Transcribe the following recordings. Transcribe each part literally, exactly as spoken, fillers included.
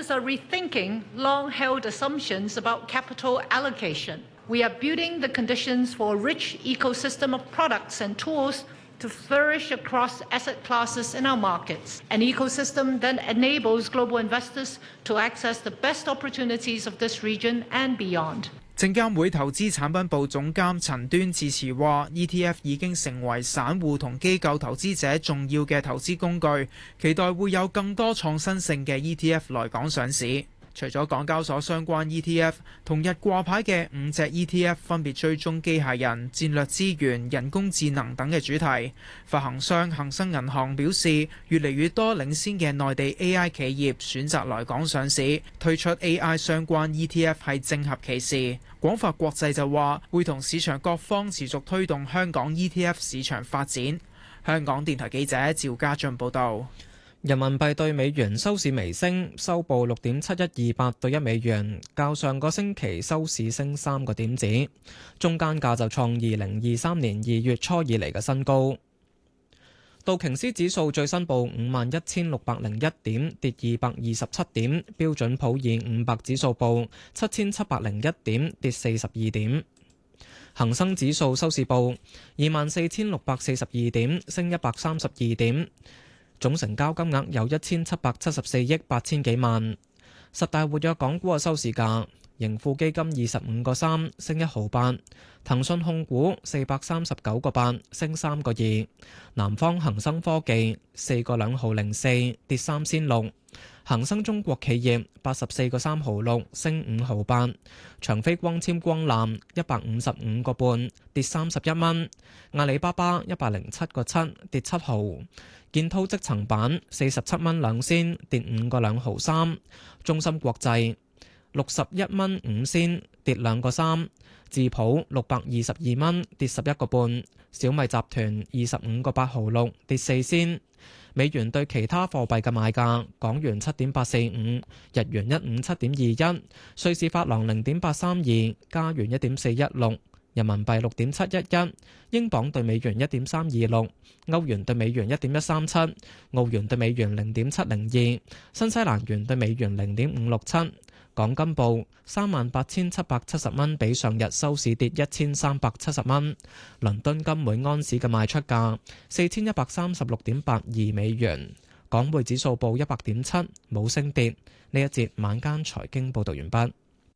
investors are rethinking long-held assumptions about capital allocation. We are building the conditions for a rich ecosystem of products and tools to flourish across asset classes in our markets, an ecosystem that enables global investors to access the best opportunities of this region and beyond. 證監會投資產品部總監陳端致辭話 E T F 已經成為散戶同機構投資者重要嘅投資工具，期待會有更多創新性嘅 E T F 來港上市。除咗港交所相關 E T F， 同日掛牌嘅五隻 E T F 分別追蹤機械人、戰略資源、人工智能等嘅主題。發行商恒生銀行表示，越嚟越多領先嘅內地 A I 企業選擇來港上市，推出 A I 相關 E T F 係正合其時。廣發國際就話會同市場各方持續推動香港 E T F 市場發展。香港電台記者趙家俊報導。 人民幣對美元收市微升，收報六點七一二八對一美元，較上個星期收市升三個點子，中間價就創二零二三年二月初以嚟嘅新高。道瓊斯指數最新報五萬一千六百零一點，跌二百二十七點；標準普爾五百指數報七千七百零一點，跌四十二點。恒生指數收市報二萬四千六百四十二點，升一百三十二點。總成交金額有一千七百七十四億八千幾萬。十大活躍港股嘅收市價，盈富基金二十五個三升一毫八，騰訊控股四百三十九個八升三個二，南方恒生科技四個兩毫零四跌三仙六，恒生中國企業八十四個三毫六升五毫八，長飛光纖光纜一百五十五個半跌三十一蚊，阿里巴巴一百零七個七跌七毫。建滔積層板四十七蚊兩仙跌五個兩毫三，中芯國際六十一蚊五仙跌兩個三，智普六百二十二蚊跌十一個半，小米集團二十五個八毫六跌四仙。美元對其他貨幣嘅賣價：港元七點八四五，日元一五七點二一，瑞士法郎零點八三二，加元一點四一六。人民幣六點七一一，英鎊對美元一點三二六，歐元對美元一點一三七，澳元對美元零點七零二，新西蘭元對美元零點五六七。港金報三萬八千七百七十蚊，比上日收市跌一千三百七十蚊。倫敦金每安士嘅賣出價四千一百三十六點八二美元。港匯指數報一百點七，冇升跌。呢一節晚間財經報導完畢。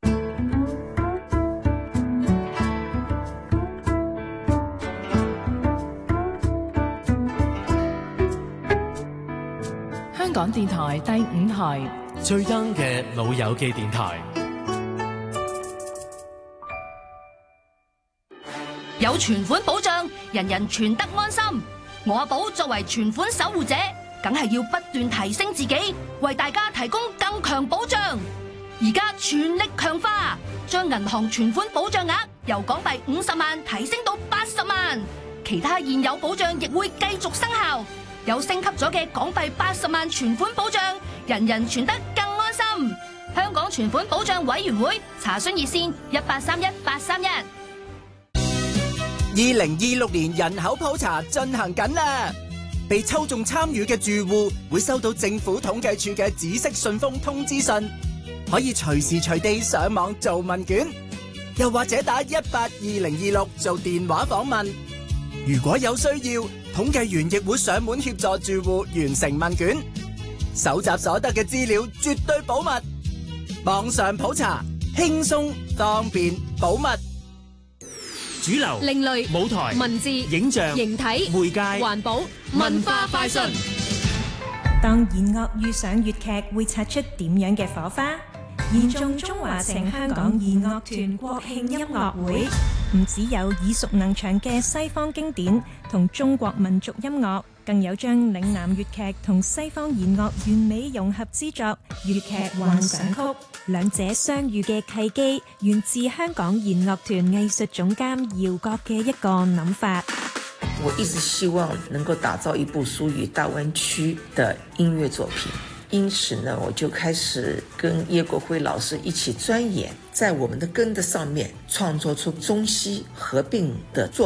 香港電台第五台最 young 嘅老友記電台， 有存款保障，人人存得安心。我阿寶作為存款守護者，梗係要不斷提升自己，為大家提供更強保障。而家全力強化，將銀行存款保障額由港幣五十萬提升到八十萬，其他現有保障亦會繼續生效。有升級咗嘅港幣八十萬存款保障，人人存得更安心。香港存款保障委員會查詢熱線一八三一八三一。 二零二六年人口普查進行緊啦，被抽中參與嘅住戶會收到政府統計處嘅紫色信封通知信，可以隨時隨地上網做問卷，又或者打一八二零二六做電話訪問。如果有需要，統計員亦會上門協助住戶完成問卷，搜集所得嘅資料絕對保密。網上普查，輕鬆方便保密。 主流、 另類舞台、 文字、 影像、 形體、 媒介、 環保、文化快訊。 當弦樂遇上粵劇，會擦出點樣嘅火花？延續中華情香港弦樂團國慶音樂會，唔只有耳熟能詳嘅西方經典同中國民族音樂，更有將嶺南粵劇同西方弦樂完美融合之作《粵劇幻想曲》。兩者相遇嘅契機，源自香港弦樂團藝術總監姚國嘅一個諗法。 我一直希望能夠打造一部屬於大灣區的音樂作品，因此呢，我就開始跟葉國輝老師一起鑽研，在我們的根的上面創作出中西合併的作品。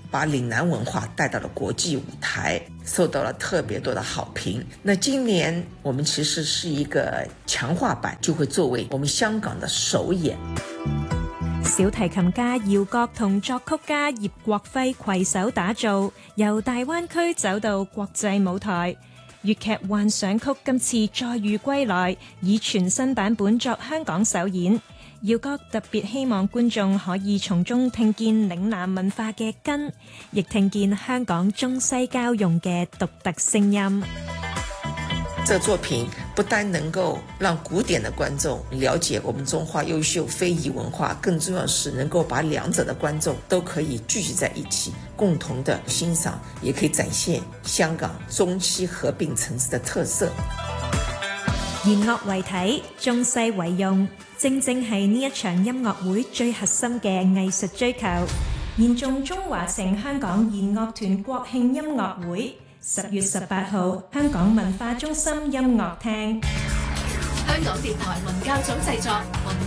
把嶺南文化帶到了國際舞台，受到了特別多的好評。那今年我們其實是一個強化版，就會作為我們香港的首演。 小提琴家姚覺同作曲家葉國輝攜手打造，由大灣區走到國際舞台。粵劇《幻想曲》今次再遇歸來，以全新版本作香港首演。姚覺特別希望觀眾可以從中聽見嶺南文化嘅根，亦聽見香港中西交融嘅獨特聲音。 這作品不單能夠讓古典的觀眾了解我們中華優秀非遺文化，更重要是能夠把兩者的觀眾都可以聚集在一起，共同的欣賞，也可以展現香港中西合併城市的特色。 弦樂為體，中西為用，正正係呢一場音樂會最核心嘅藝術追求。延續中華城香港弦樂團國慶音樂會，十月十八號，香港文化中心音樂廳。 香港電台文教組製作。